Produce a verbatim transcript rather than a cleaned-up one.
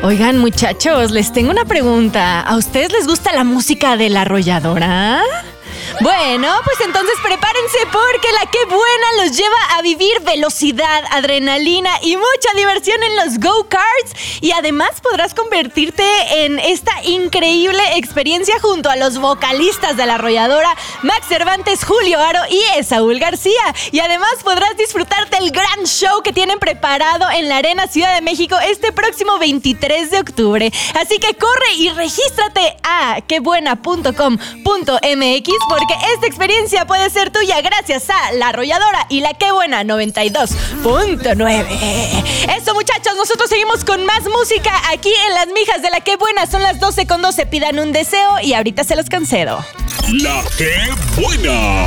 Oigan, muchachos, les tengo una pregunta. ¿A ustedes les gusta la música de La Arrolladora? Bueno, pues entonces prepárense porque la Qué Buena los lleva a vivir velocidad, adrenalina y mucha diversión en los go-karts. Y además podrás convertirte en esta increíble experiencia junto a los vocalistas de La Arrolladora, Max Cervantes, Julio Aro y Esaúl García. Y además podrás disfrutar del gran show que tienen preparado en la Arena Ciudad de México este próximo veintitrés de octubre. Así que corre y regístrate a quebuena punto com punto m x porque esta experiencia puede ser tuya gracias a La Arrolladora y la Qué Buena noventa y dos punto nueve. Eso, muchachos, nosotros seguimos con más música aquí en Las Mijas de la Qué Buena. Son las doce con doce, pidan un deseo y ahorita se los concedo. La Qué Buena.